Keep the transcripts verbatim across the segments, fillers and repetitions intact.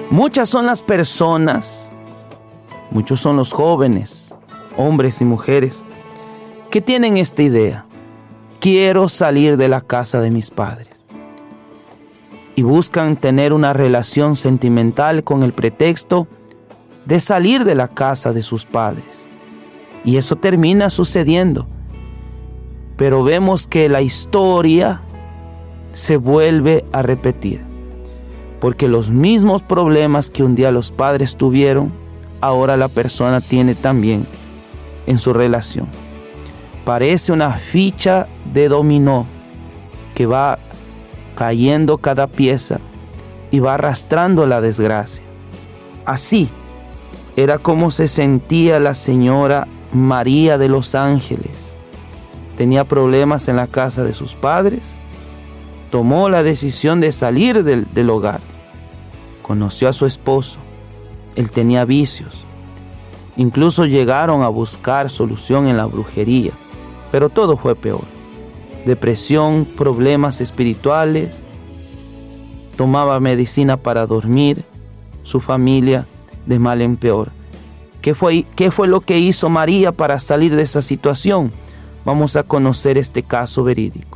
Muchas son las personas, muchos son los jóvenes, hombres y mujeres, que tienen esta idea: quiero salir de la casa de mis padres. Y buscan tener una relación sentimental con el pretexto de salir de la casa de sus padres. Y eso termina sucediendo. Pero vemos que la historia se vuelve a repetir, porque los mismos problemas que un día los padres tuvieron, ahora la persona tiene también en su relación. Parece una ficha de dominó que va cayendo cada pieza y va arrastrando la desgracia. Así era como se sentía la señora María de los Ángeles. Tenía problemas en la casa de sus padres, tomó la decisión de salir del, del hogar. Conoció a su esposo, él tenía vicios. Incluso llegaron a buscar solución en la brujería, pero todo fue peor. Depresión, problemas espirituales, tomaba medicina para dormir, su familia de mal en peor. ¿Qué fue, qué fue lo que hizo María para salir de esa situación? Vamos a conocer este caso verídico.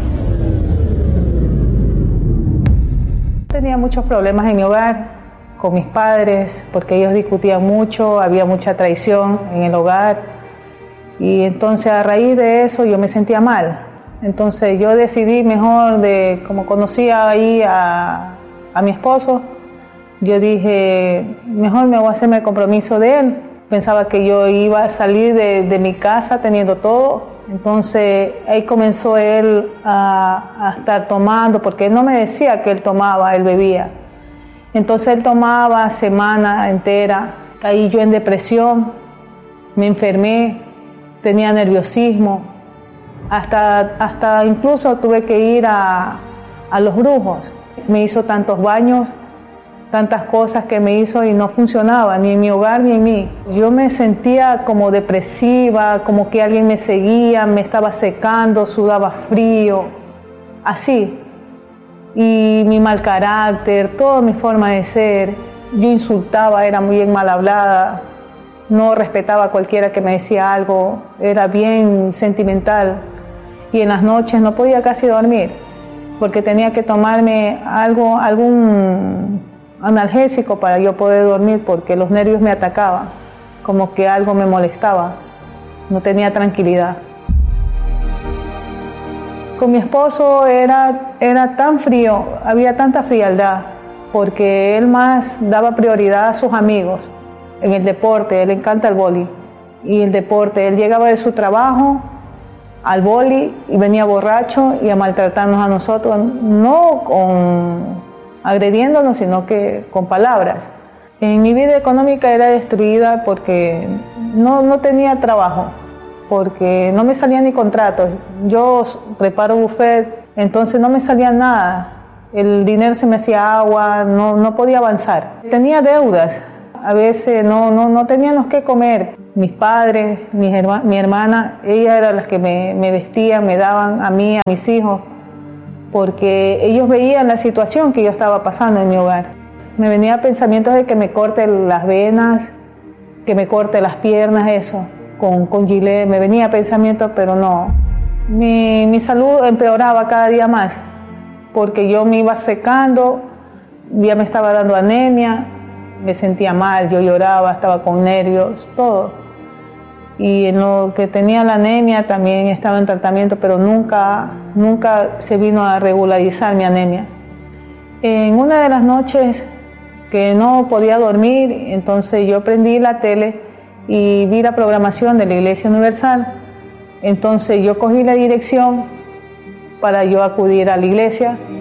Tenía muchos problemas en mi hogar, con mis padres, porque ellos discutían mucho, había mucha traición en el hogar. Y entonces a raíz de eso yo me sentía mal. Entonces yo decidí mejor, de como conocía ahí a, a mi esposo, yo dije, mejor me voy a hacerme el compromiso de él. Pensaba que yo iba a salir de, de mi casa teniendo todo. Entonces ahí comenzó él a, a estar tomando, porque él no me decía que él tomaba, él bebía. Entonces él tomaba semana entera, caí yo en depresión, me enfermé, tenía nerviosismo, hasta, hasta incluso tuve que ir a, a los brujos. Me hizo tantos baños, tantas cosas que me hizo y no funcionaba, ni en mi hogar ni en mí. Yo me sentía como depresiva, como que alguien me seguía, me estaba secando, sudaba frío, así. Y mi mal carácter, toda mi forma de ser, yo insultaba, era muy bien mal hablada, no respetaba a cualquiera que me decía algo, era bien sentimental. Y en las noches no podía casi dormir, porque tenía que tomarme algo, algún analgésico para yo poder dormir, porque los nervios me atacaban, como que algo me molestaba, no tenía tranquilidad. Con mi esposo era, era tan frío, había tanta frialdad, porque él más daba prioridad a sus amigos en el deporte, él le encanta el vóley y el deporte. Él llegaba de su trabajo al vóley y venía borracho y a maltratarnos a nosotros, no con agrediéndonos, sino que con palabras. En mi vida económica era destruida porque no, no tenía trabajo, porque no me salían ni contratos. Yo preparo buffet, entonces no me salía nada. El dinero se me hacía agua, no, no podía avanzar. Tenía deudas, a veces no, no, no teníamos qué comer. Mis padres, mis herma, mi hermana, ellas eran las que me, me vestían, me daban a mí, a mis hijos, porque ellos veían la situación que yo estaba pasando en mi hogar. Me venían pensamientos de que me corte las venas, que me corte las piernas, eso, con, con gilet. Me venía pensamientos, pero no. Mi, mi salud empeoraba cada día más, porque yo me iba secando, ya me estaba dando anemia, me sentía mal, yo lloraba, estaba con nervios, todo. Y en lo que tenía la anemia también estaba en tratamiento, pero nunca, nunca se vino a regularizar mi anemia. En una de las noches que no podía dormir, entonces yo prendí la tele y vi la programación de la Iglesia Universal. Entonces yo cogí la dirección para yo acudir a la iglesia